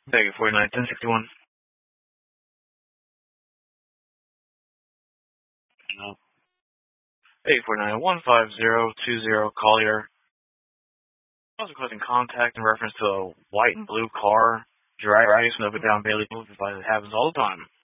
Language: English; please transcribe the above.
Thank you, 49, 1061. No. Hey, 49, 15020 Collier. I was requesting contact in reference to a white and blue car. Drag race up and down Bailey Boulevard. It happens all the time.